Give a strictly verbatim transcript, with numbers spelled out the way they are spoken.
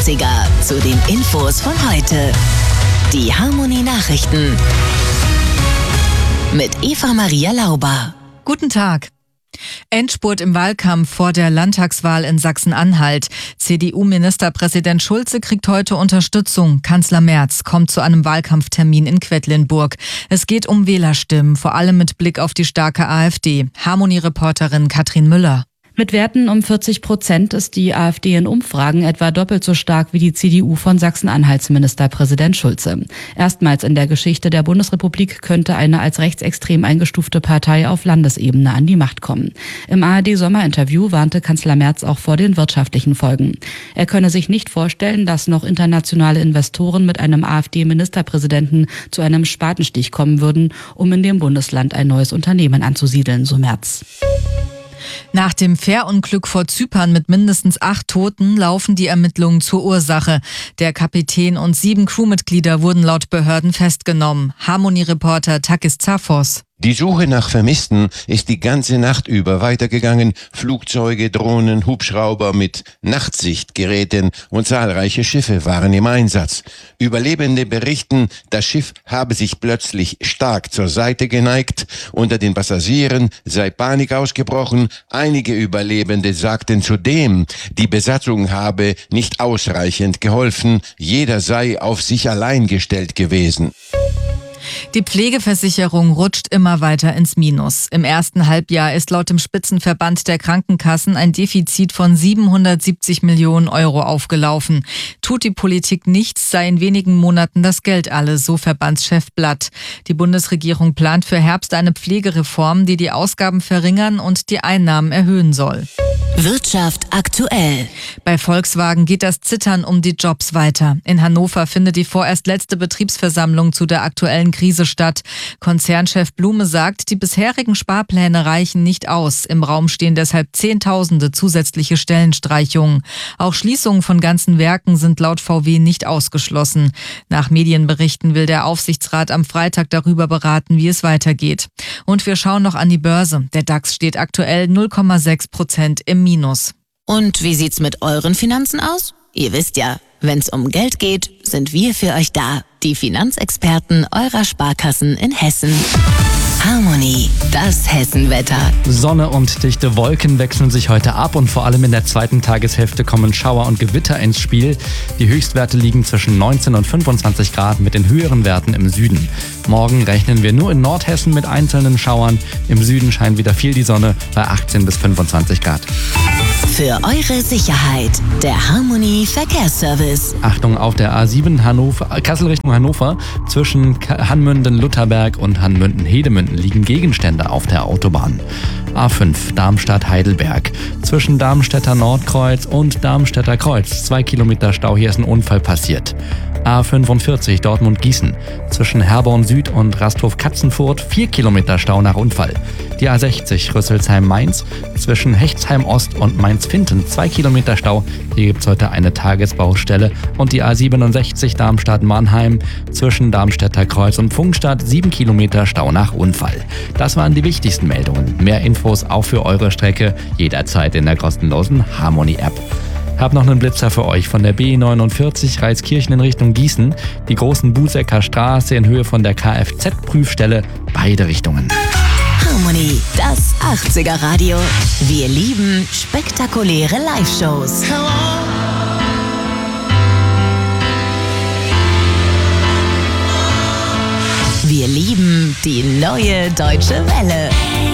achtziger zu den Infos von heute. Die Harmony Nachrichten mit Eva Maria Lauber. Guten Tag. Endspurt im Wahlkampf vor der Landtagswahl in Sachsen-Anhalt. C D U-Ministerpräsident Schulze kriegt heute Unterstützung. Kanzler Merz kommt zu einem Wahlkampftermin in Quedlinburg. Es geht um Wählerstimmen, vor allem mit Blick auf die starke AfD. Harmony-Reporterin Katrin Müller. Mit Werten um vierzig Prozent ist die AfD in Umfragen etwa doppelt so stark wie die C D U von Sachsen-Anhalts Ministerpräsident Schulze. Erstmals in der Geschichte der Bundesrepublik könnte eine als rechtsextrem eingestufte Partei auf Landesebene an die Macht kommen. Im A R D-Sommerinterview warnte Kanzler Merz auch vor den wirtschaftlichen Folgen. Er könne sich nicht vorstellen, dass noch internationale Investoren mit einem AfD-Ministerpräsidenten zu einem Spatenstich kommen würden, um in dem Bundesland ein neues Unternehmen anzusiedeln, so Merz. Nach dem Fährunglück vor Zypern mit mindestens acht Toten laufen die Ermittlungen zur Ursache. Der Kapitän und sieben Crewmitglieder wurden laut Behörden festgenommen. Harmony-Reporter Takis Zaphos. Die Suche nach Vermissten ist die ganze Nacht über weitergegangen. Flugzeuge, Drohnen, Hubschrauber mit Nachtsichtgeräten und zahlreiche Schiffe waren im Einsatz. Überlebende berichten, das Schiff habe sich plötzlich stark zur Seite geneigt. Unter den Passagieren sei Panik ausgebrochen. Einige Überlebende sagten zudem, die Besatzung habe nicht ausreichend geholfen. Jeder sei auf sich allein gestellt gewesen. Die Pflegeversicherung rutscht immer weiter ins Minus. Im ersten Halbjahr ist laut dem Spitzenverband der Krankenkassen ein Defizit von siebenhundertsiebzig Millionen Euro aufgelaufen. Tut die Politik nichts, sei in wenigen Monaten das Geld alle, so Verbandschef Blatt. Die Bundesregierung plant für Herbst eine Pflegereform, die die Ausgaben verringern und die Einnahmen erhöhen soll. Wirtschaft aktuell. Bei Volkswagen geht das Zittern um die Jobs weiter. In Hannover findet die vorerst letzte Betriebsversammlung zu der aktuellen Krise statt. Konzernchef Blume sagt, die bisherigen Sparpläne reichen nicht aus. Im Raum stehen deshalb Zehntausende zusätzliche Stellenstreichungen. Auch Schließungen von ganzen Werken sind laut V W nicht ausgeschlossen. Nach Medienberichten will der Aufsichtsrat am Freitag darüber beraten, wie es weitergeht. Und wir schauen noch an die Börse. Der DAX steht aktuell null Komma sechs Prozent im Minus. Und wie sieht's mit euren Finanzen aus? Ihr wisst ja, wenn's um Geld geht, sind wir für euch da. Die Finanzexperten eurer Sparkassen in Hessen. Harmony, das Hessenwetter. Sonne und dichte Wolken wechseln sich heute ab und vor allem in der zweiten Tageshälfte kommen Schauer und Gewitter ins Spiel. Die Höchstwerte liegen zwischen neunzehn und fünfundzwanzig Grad mit den höheren Werten im Süden. Morgen rechnen wir nur in Nordhessen mit einzelnen Schauern. Im Süden scheint wieder viel die Sonne bei achtzehn bis fünfundzwanzig Grad. Für eure Sicherheit, der Harmony Verkehrsservice. Achtung auf der A sieben Hannover, Kassel Richtung Hannover. Zwischen Hanmünden-Lutherberg und Hanmünden-Hedemünden liegen Gegenstände auf der Autobahn. A fünf Darmstadt-Heidelberg. Zwischen Darmstädter Nordkreuz und Darmstädter Kreuz. Zwei Kilometer Stau, hier ist ein Unfall passiert. A fünfundvierzig Dortmund-Gießen. Zwischen Herborn Süd und Rasthof-Katzenfurt vier Kilometer Stau nach Unfall. Die A sechzig Rüsselsheim-Mainz. Zwischen Hechtsheim Ost und Mainz-Finten zwei Kilometer Stau. Hier gibt es heute eine Tagesbaustelle. Und die A siebenundsechzig Darmstadt-Mannheim. Zwischen Darmstädter Kreuz und Pfungstadt sieben Kilometer Stau nach Unfall. Das waren die wichtigsten Meldungen. Mehr Infos auch für eure Strecke jederzeit in der kostenlosen Harmony-App. Hab noch einen Blitzer für euch von der B neunundvierzig Reiskirchen in Richtung Gießen. Die großen Busecker Straße in Höhe von der Kfz-Prüfstelle. Beide Richtungen. Harmony, das achtziger Radio. Wir lieben spektakuläre Live-Shows. Wir lieben die neue Deutsche Welle.